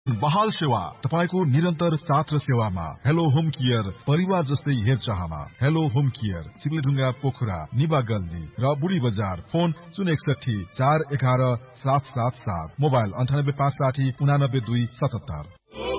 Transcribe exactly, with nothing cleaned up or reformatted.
बहाल सेवा तपाईको निरन्तर साथ र सेवामा। हेलो होम केयर परिवार जस्तै हेरचाहमा। हेलो होम केयर चिप्लेढुङ्गा पोखरा निबा गल्ली र बुढी बजार। फोन शून्य एकसठी चार एघार सात सात सात। मोबाइल अन्ठानब्बे पाँच साठी उनानब्बे दुई सतहत्तर।